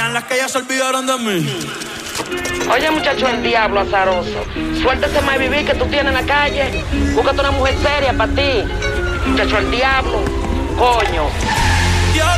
paran las que ya se olvidaron de mí. Oye, muchacho, el diablo azaroso. Suéltese más vivir que tú tienes en la calle. Búscate una mujer seria para ti. Muchacho, el diablo. Coño.